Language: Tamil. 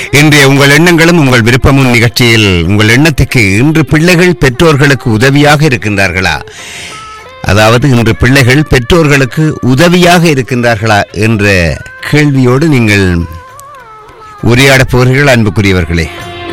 இன்றைய உங்கள் எண்ணங்களும் உங்கள் விருப்பமும் நிகழ்ச்சியில் உங்கள் எண்ணத்துக்கு இன்று பிள்ளைகள் பெற்றோர்களுக்கு உதவியாக இருக்கின்றார்களா, அதாவது இன்று பிள்ளைகள் பெற்றோர்களுக்கு உதவியாக இருக்கின்றார்களா என்ற கேள்வியோடு நீங்கள் உரையாடப் போகிறீர்கள் அன்புக்குரியவர்களே.